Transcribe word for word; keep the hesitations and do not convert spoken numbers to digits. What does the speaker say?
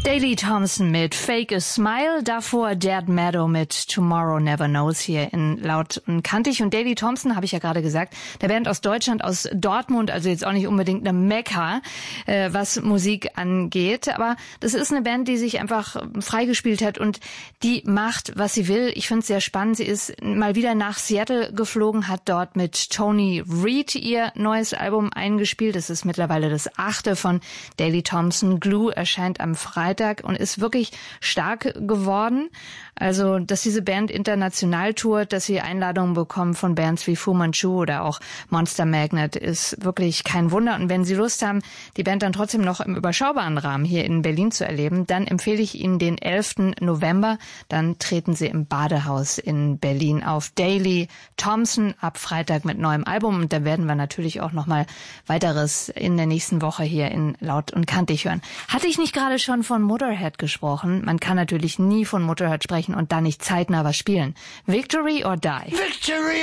Daley Thompson mit Fake a Smile, davor Dead Meadow mit Tomorrow Never Knows hier in Laut und Kantig. Und Daley Thompson, habe ich ja gerade gesagt, der Band aus Deutschland, aus Dortmund, also jetzt auch nicht unbedingt eine Mekka, äh, was Musik angeht. Aber das ist eine Band, die sich einfach freigespielt hat und die macht, was sie will. Ich finde es sehr spannend. Sie ist mal wieder nach Seattle geflogen, hat dort mit Tony Reed ihr neues Album eingespielt. Es ist mittlerweile das achte von Daley Thompson. Glue erscheint am Freitag und ist wirklich stark geworden. Also, dass diese Band international tourt, dass sie Einladungen bekommen von Bands wie Fu Manchu oder auch Monster Magnet, ist wirklich kein Wunder. Und wenn Sie Lust haben, die Band dann trotzdem noch im überschaubaren Rahmen hier in Berlin zu erleben, dann empfehle ich Ihnen den elften November. Dann treten Sie im Badehaus in Berlin auf. Daley Thompson ab Freitag mit neuem Album. Und da werden wir natürlich auch noch mal weiteres in der nächsten Woche hier in Laut und Kantig hören. Hatte ich nicht gerade schon von Motorhead gesprochen? Man kann natürlich nie von Motorhead sprechen und dann nicht zeitnah was spielen. Victory or Die. Victory!